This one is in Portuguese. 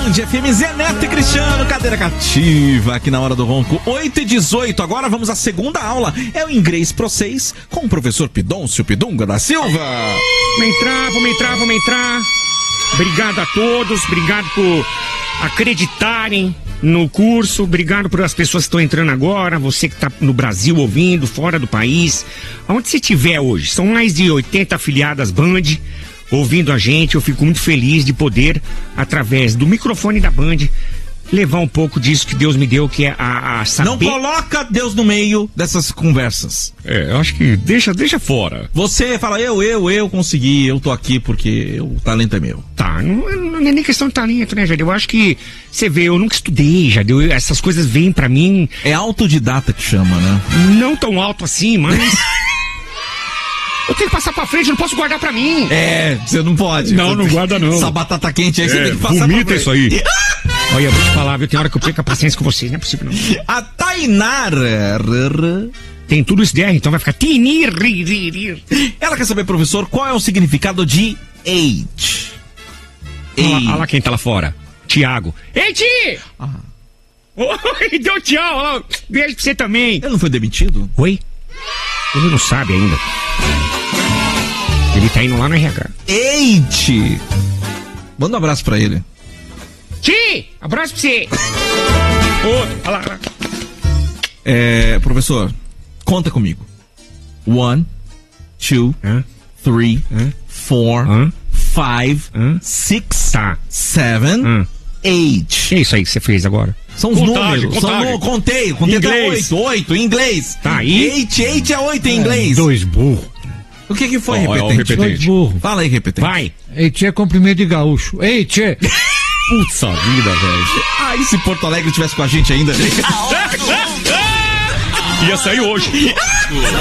Band FM, Zé Neto e Cristiano, cadeira cativa aqui na Hora do Ronco, 8h18. Agora vamos à segunda aula, é o Inglês Pro 6 com o professor Pidoncio Pidunga da Silva. Vamos entrar. Obrigado a todos, obrigado por acreditarem no curso, obrigado por as pessoas que estão entrando agora, você que está no Brasil ouvindo, fora do país, aonde você estiver hoje. São mais de 80 afiliadas Band ouvindo a gente. Eu fico muito feliz de poder, através do microfone da Band, levar um pouco disso que Deus me deu, que é a saber... Não coloca Deus no meio dessas conversas. Eu acho que deixa fora. Você fala, eu consegui, eu tô aqui porque o talento é meu. Tá, não é nem questão de talento, né, Jadeu? Eu acho que, você vê, eu nunca estudei, Jadeu, essas coisas vêm pra mim... É autodidata que chama, né? Não tão alto assim, mas... Eu tenho que passar pra frente, eu não posso guardar pra mim. Você não pode. Não guarda não. Essa batata quente aí, você tem que passar pra frente. Vomita isso aí. Olha, eu vou te falar, viu? Tem hora que eu perco a paciência com vocês, não é possível não. A Tainar... Tem tudo isso DR, então vai ficar... Ela quer saber, professor, qual é o significado de age? Olha lá quem tá lá fora. Tiago. Ei, Ti! Oi, deu tchau. Olha lá. Beijo pra você também. Ele não foi demitido? Oi? Ele não sabe ainda. Ele tá indo lá no RH. Age! Manda um abraço pra ele. Ti! Abraço pra você! Olha lá. Professor, conta comigo. 1, 2, 3, 4, 5, 6, 7, 8. É isso aí que você fez agora. São os números. Contei inglês. até 8 em inglês. Tá aí. 8 é 8 em inglês. 2 burros. O que foi, repetente? 2 burros. Fala aí, repetente. Vai. Eight é comprimento de gaúcho. Eight é... Putz, a vida, velho. Se Porto Alegre estivesse com a gente ainda. Ia sair hoje.